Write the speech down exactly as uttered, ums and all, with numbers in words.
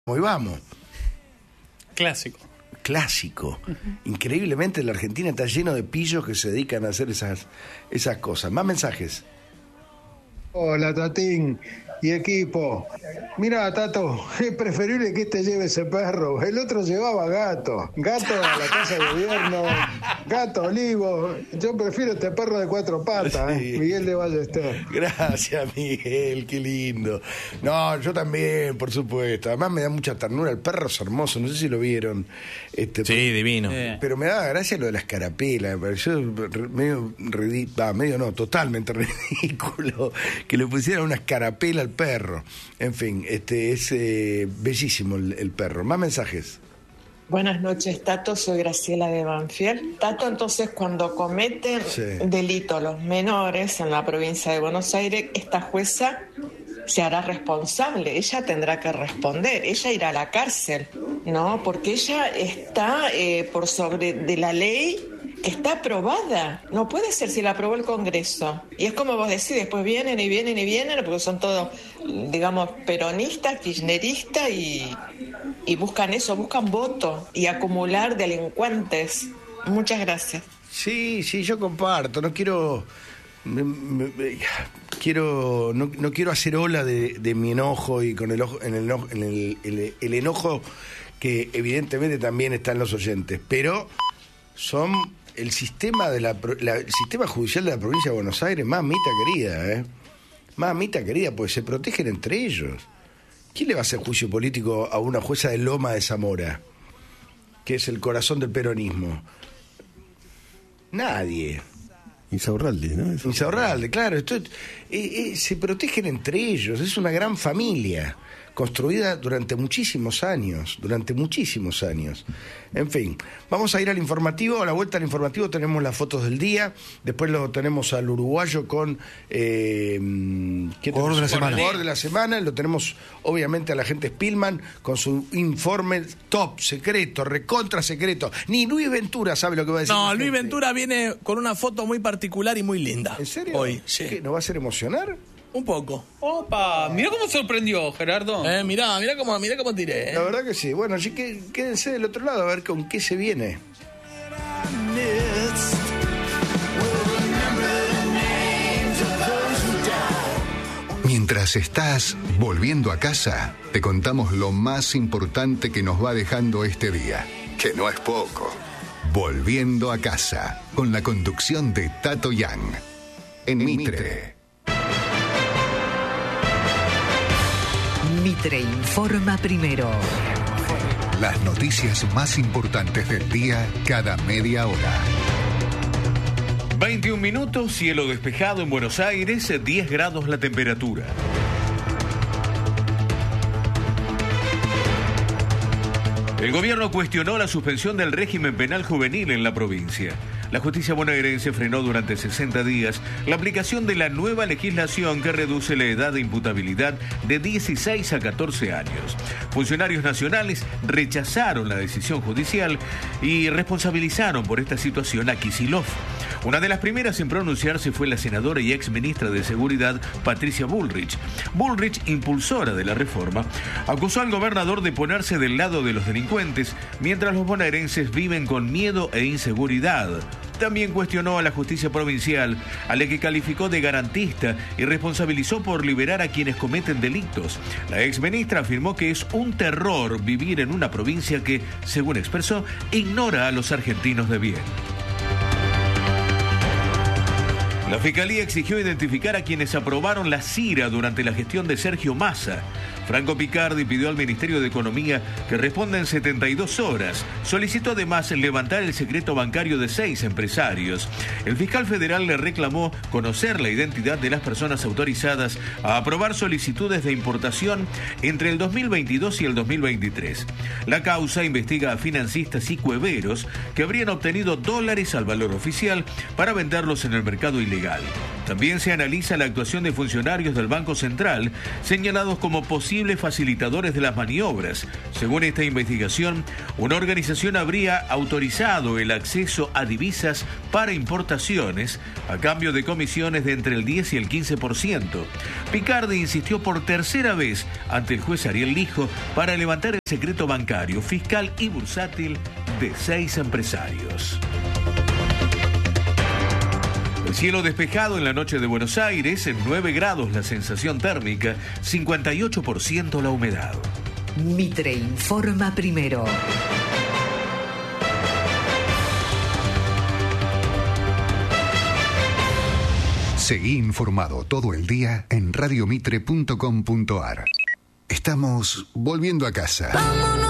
Hoy vamos. Clásico. Clásico. Uh-huh. Increíblemente la Argentina está lleno de pillos que se dedican a hacer esas, esas cosas. Más mensajes. Hola, Tatín y equipo. Mira, Tato, es preferible que este lleve ese perro. El otro llevaba gato. Gato a la casa de gobierno, gato olivo. Yo prefiero este perro de cuatro patas, sí. ¿eh? Miguel de Ballester. Gracias, Miguel, qué lindo. No, yo también, por supuesto. Además me da mucha ternura. El perro es hermoso, no sé si lo vieron. Este, sí, pero, divino. Pero me daba gracia lo de la escarapela. Me pareció medio ridículo. Ah, medio no, totalmente ridículo que le pusieran una escarapela al perro. En fin, este es eh, bellísimo el, el perro. Más mensajes. Buenas noches, Tato. Soy Graciela de Banfield. Tato, entonces, cuando cometen sí. delitos los menores en la provincia de Buenos Aires, esta jueza se hará responsable. Ella tendrá que responder. Ella irá a la cárcel, ¿no? Porque ella está eh, por sobre de la ley que está aprobada. No puede ser si la aprobó el Congreso. Y es como vos decís, después vienen y vienen y vienen, porque son todos, digamos, peronistas, kirchneristas y, y buscan eso, buscan votos y acumular delincuentes. Muchas gracias. Sí, sí, yo comparto. No quiero... Me, me, me, quiero no, no quiero hacer ola de, de mi enojo y con el ojo, en, el, en el, el, el enojo que evidentemente también está en los oyentes, pero son... El sistema de la, la el sistema judicial de la provincia de Buenos Aires, mamita querida, ¿eh? Mamita querida, pues se protegen entre ellos. ¿Quién le va a hacer juicio político a una jueza de Loma de Zamora, que es el corazón del peronismo? Nadie. Insaurralde, ¿no? Eso... Insaurralde, claro. Esto, eh, eh, se protegen entre ellos, es una gran familia construida durante muchísimos años, durante muchísimos años. En fin, vamos a ir al informativo. A la vuelta al informativo tenemos las fotos del día, después lo tenemos al uruguayo con eh, ¿qué jugador de la semana? Jugador de la semana, lo tenemos obviamente a la gente Spillman con su informe top, secreto, recontra secreto. Ni Luis Ventura sabe lo que va a decir. No, Luis Ventura viene con una foto muy particular y muy linda. ¿En serio? Hoy, sí. ¿Qué, ¿nos va a hacer emocionar? Un poco. Opa, mirá cómo sorprendió, Gerardo. Eh, mirá, mirá cómo, mirá cómo tiré. Eh. La verdad que sí. Bueno, así que quédense del otro lado a ver con qué se viene. Mientras estás volviendo a casa, te contamos lo más importante que nos va dejando este día, que no es poco. Volviendo a casa, con la conducción de Tato Yang. En, en Mitre. Mitre. Mitre informa primero. Las noticias más importantes del día cada media hora. veintiún minutos, cielo despejado en Buenos Aires, diez grados la temperatura. El gobierno cuestionó la suspensión del régimen penal juvenil en la provincia. La justicia bonaerense frenó durante sesenta días la aplicación de la nueva legislación que reduce la edad de imputabilidad de dieciséis a catorce años. Funcionarios nacionales rechazaron la decisión judicial y responsabilizaron por esta situación a Kicillof. Una de las primeras en pronunciarse fue la senadora y ex ministra de Seguridad, Patricia Bullrich. Bullrich, impulsora de la reforma, acusó al gobernador de ponerse del lado de los delincuentes, mientras los bonaerenses viven con miedo e inseguridad. También cuestionó a la justicia provincial, a la que calificó de garantista y responsabilizó por liberar a quienes cometen delitos. La exministra afirmó que es un terror vivir en una provincia que, según expresó, ignora a los argentinos de bien. La Fiscalía exigió identificar a quienes aprobaron la CIRA durante la gestión de Sergio Massa. Franco Picardi pidió al Ministerio de Economía que responda en setenta y dos horas. Solicitó además levantar el secreto bancario de seis empresarios. El fiscal federal le reclamó conocer la identidad de las personas autorizadas a aprobar solicitudes de importación entre el dos mil veintidós y el dos mil veintitrés. La causa investiga a financistas y cueveros que habrían obtenido dólares al valor oficial para venderlos en el mercado ilegal. También se analiza la actuación de funcionarios del Banco Central, señalados como posibles facilitadores de las maniobras. Según esta investigación, una organización habría autorizado el acceso a divisas para importaciones a cambio de comisiones de entre el diez y el quince por ciento. Picardi insistió por tercera vez ante el juez Ariel Lijo para levantar el secreto bancario, fiscal y bursátil de seis empresarios. El cielo despejado en la noche de Buenos Aires, en nueve grados la sensación térmica, cincuenta y ocho por ciento la humedad. Mitre informa primero. Seguí informado todo el día en radiomitre punto com punto ar. Estamos volviendo a casa.